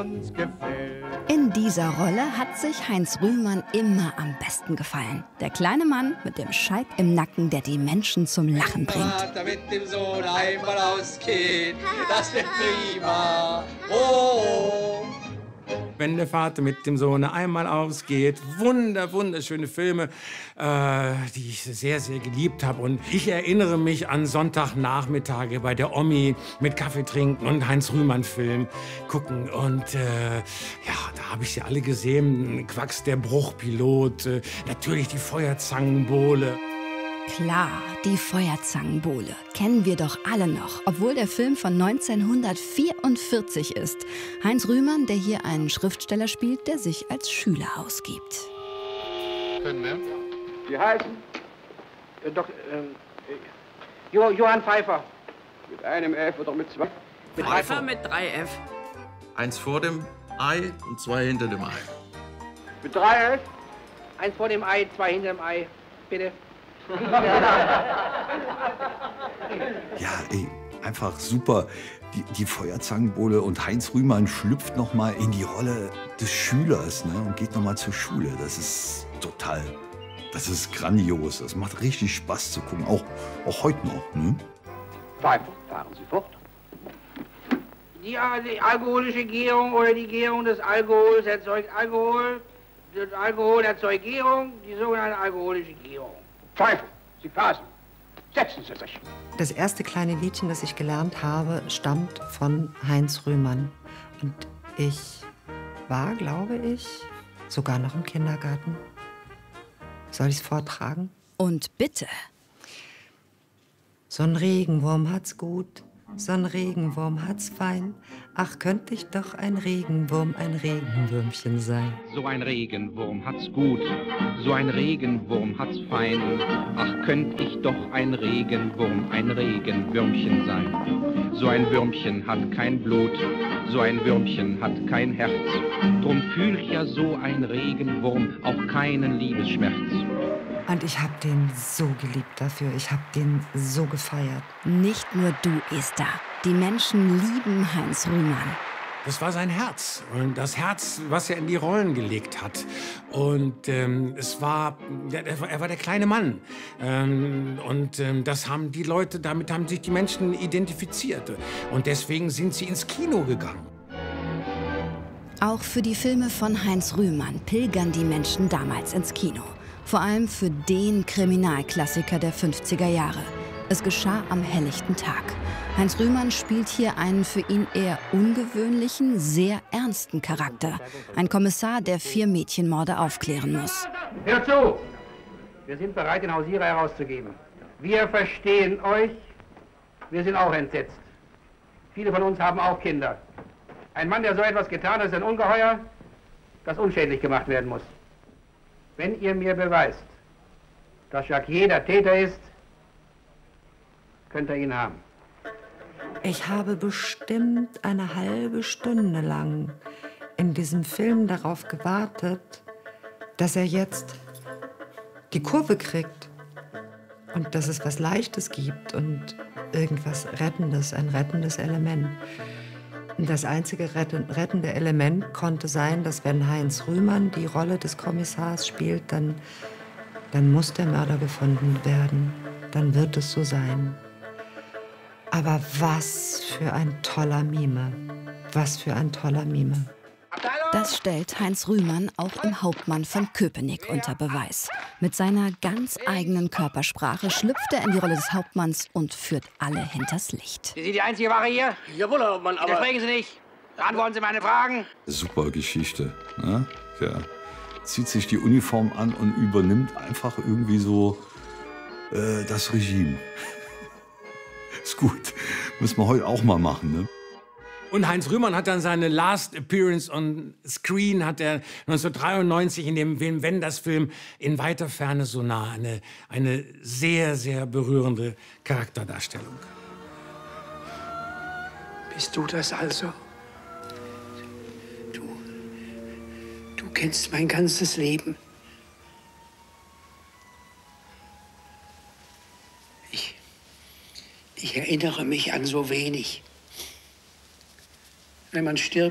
uns gefällt. In dieser Rolle hat sich Heinz Rühmann immer am besten gefallen. Der kleine Mann mit dem Schalk im Nacken, der die Menschen zum Lachen bringt. Vater mit dem Sohn einmal ausgeht, das wird prima. Oh. Wenn der Vater mit dem Sohn einmal ausgeht. Wunderschöne Filme, die ich sehr, sehr geliebt habe. Und ich erinnere mich an Sonntagnachmittage bei der Omi mit Kaffee trinken und Heinz Rühmann-Film gucken. Und ja, da habe ich sie alle gesehen. Quacks der Bruchpilot, natürlich die Feuerzangenbowle. Klar, die Feuerzangenbowle kennen wir doch alle noch, obwohl der Film von 1944 ist. Heinz Rühmann, der hier einen Schriftsteller spielt, der sich als Schüler ausgibt. Können wir? Sie heißen? Johann Pfeiffer. Mit einem F oder mit zwei? Mit Pfeiffer mit 3 F. Eins vor dem Ei und 2 hinter dem Ei. Mit 3 F? Eins vor dem Ei, 2 hinter dem Ei. Bitte. Ja, ey, einfach super. Die Feuerzangenbowle und Heinz Rühmann schlüpft noch mal in die Rolle des Schülers, ne, und geht noch mal zur Schule. Das ist grandios. Das macht richtig Spaß zu gucken, auch heute noch. Ne? Fahren Sie fort. Die alkoholische Gärung oder die Gärung des Alkohols erzeugt Alkohol. Das Alkohol erzeugt Gärung, die sogenannte alkoholische Gärung. Pfeifen, Sie phasen. Setzen Sie sich. Das erste kleine Liedchen, das ich gelernt habe, stammt von Heinz Rühmann. Und ich war, glaube ich, sogar noch im Kindergarten. Soll ich es vortragen? Und bitte. So ein Regenwurm hat's gut, so ein Regenwurm hat's fein. Ach, könnte ich doch ein Regenwurm, ein Regenwürmchen sein. So ein Regenwurm hat's gut, so ein Regenwurm hat's fein. Ach, könnte ich doch ein Regenwurm, ein Regenwürmchen sein. So ein Würmchen hat kein Blut, so ein Würmchen hat kein Herz. Drum fühlt ja so ein Regenwurm auch keinen Liebesschmerz. Und ich habe den so geliebt dafür, ich habe den so gefeiert. Nicht nur du, Esther. Die Menschen lieben Heinz Rühmann. Das war sein Herz. Und das Herz, was er in die Rollen gelegt hat. Und er war der kleine Mann. Das haben die Leute, damit haben sich die Menschen identifiziert. Und deswegen sind sie ins Kino gegangen. Auch für die Filme von Heinz Rühmann pilgern die Menschen damals ins Kino. Vor allem für den Kriminalklassiker der 50er Jahre. Es geschah am helllichten Tag. Heinz Rühmann spielt hier einen für ihn eher ungewöhnlichen, sehr ernsten Charakter. Ein Kommissar, der 4 Mädchenmorde aufklären muss. Hört zu! Wir sind bereit, den Hausierer herauszugeben. Wir verstehen euch. Wir sind auch entsetzt. Viele von uns haben auch Kinder. Ein Mann, der so etwas getan hat, ist ein Ungeheuer, das unschädlich gemacht werden muss. Wenn ihr mir beweist, dass Jacquier der Täter ist, könnt ihr ihn haben. Ich habe bestimmt eine halbe Stunde lang in diesem Film darauf gewartet, dass er jetzt die Kurve kriegt und dass es was Leichtes gibt und irgendwas Rettendes, ein rettendes Element. Und das einzige rettende Element konnte sein, dass wenn Heinz Rühmann die Rolle des Kommissars spielt, dann muss der Mörder gefunden werden. Dann wird es so sein. Aber was für ein toller Mime. Was für ein toller Mime. Das stellt Heinz Rühmann auch im Hauptmann von Köpenick unter Beweis. Mit seiner ganz eigenen Körpersprache schlüpft er in die Rolle des Hauptmanns und führt alle hinters Licht. Sie sind die einzige Wache hier? Jawohl, Herr Hauptmann, aber... Sprechen Sie nicht. Beantworten Sie meine Fragen. Super Geschichte. Ne? Ja. Zieht sich die Uniform an und übernimmt einfach irgendwie so das Regime. Ist gut. Müssen wir heute auch mal machen, ne? Und Heinz Rühmann hat dann seine Last Appearance on Screen, hat er 1993 in dem Wim Wenders-Film In weiter Ferne so nah, eine sehr, sehr berührende Charakterdarstellung. Bist du das also? Du kennst mein ganzes Leben. Ich erinnere mich an so wenig. Wenn man stirbt,